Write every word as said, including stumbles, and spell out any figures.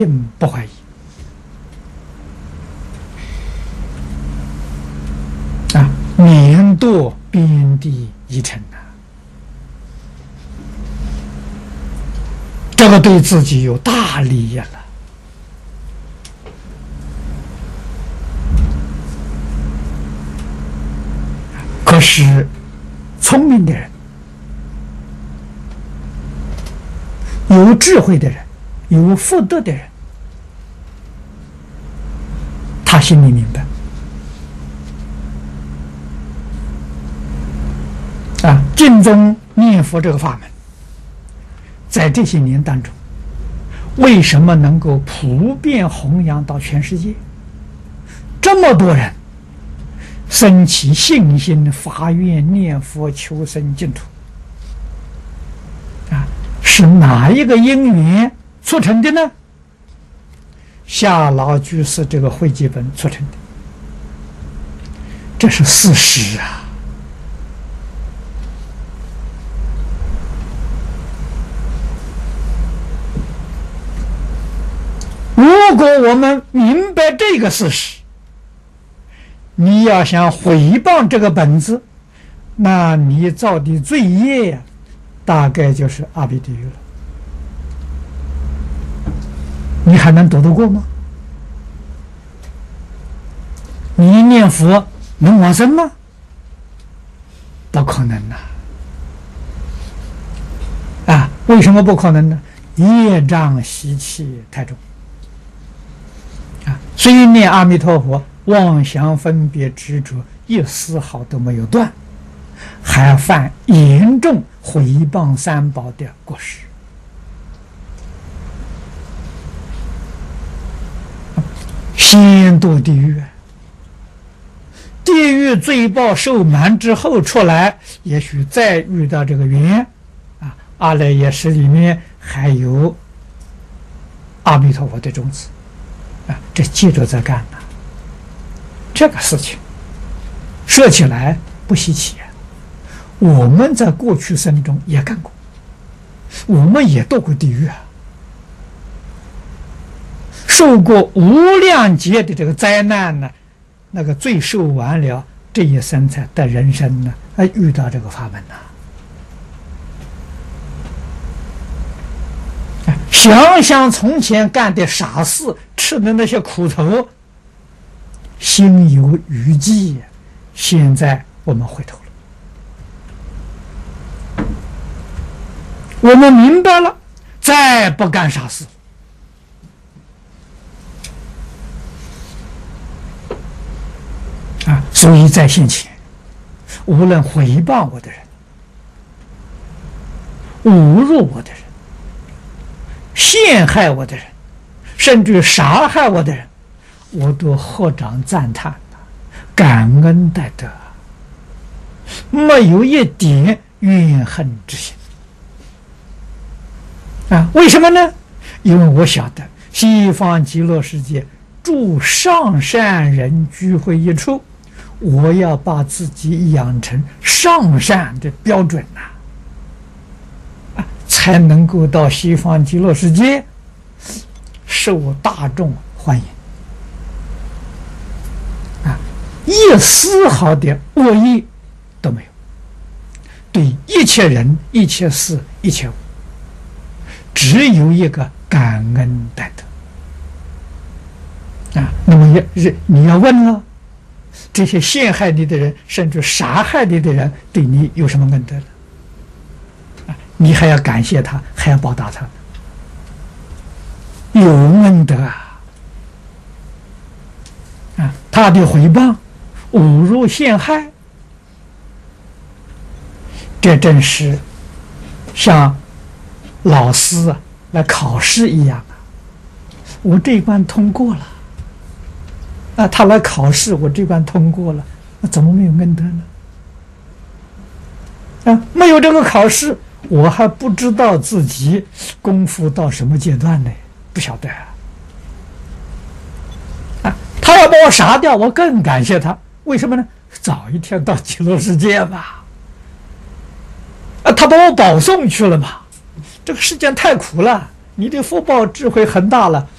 并不怀疑。啊，免堕边地一尘呐，这个对自己有大利益了。可是，聪明的人、有智慧的人、有福德的人，他心里明白。啊，净宗念佛这个法门，在这些年当中，为什么能够普遍弘扬到全世界？这么多人生起信心、发愿念佛、求生净土，啊，是哪一个因缘促成的呢？夏老居士这个汇集本促成的，这是事实啊。如果我们明白这个事实，你要想毁谤这个本子，那你造的罪业呀，大概就是阿鼻地狱了。你还能躲得过吗？你念佛能往生吗？不可能呐！啊，为什么不可能呢？业障习气太重。啊，虽念阿弥陀佛，妄想分别执着一丝毫都没有断，还犯严重毁谤三宝的过失。先堕地狱，地狱罪报受满之后出来，也许再遇到这个缘啊，阿赖耶识里面还有阿弥陀佛的种子。啊，这接着在干呢，这个事情说起来不稀奇啊。我们在过去生中也干过，我们也堕过地狱啊，受过无量劫的这个灾难呢。那个罪受完了，这一生才得人生呢，啊，遇到这个法门呢。想想从前干的傻事，吃的那些苦头，心有余悸。现在我们回头了，我们明白了，再不干傻事。啊，所以在先前，无论毁谤我的人、侮辱我的人、陷害我的人，甚至杀害我的人，我都合掌赞叹，感恩戴德，没有一点怨恨之心。啊，为什么呢？因为我晓得西方极乐世界诸上善人聚会一处，我要把自己养成上善的标准呐、啊，才能够到西方极乐世界受大众欢迎。啊，一丝毫的恶意都没有，对一切人、一切事、一切物，只有一个感恩戴德。啊，那么也你要问了，这些陷害你的人，甚至杀害你的人，对你有什么恩德呢？啊，你还要感谢他，还要报答他，有恩德啊！啊，他的毁谤、侮辱、陷害，这正是像老师啊来考试一样啊，我这一关通过了。啊，他来考试，我这关通过了，那怎么没有恩德呢？啊，没有这个考试，我还不知道自己功夫到什么阶段呢，不晓得啊。啊，他要把我杀掉，我更感谢他，为什么呢？早一天到极乐世界吧。啊，他把我保送去了嘛，这个世间太苦了，你的福报智慧很大了，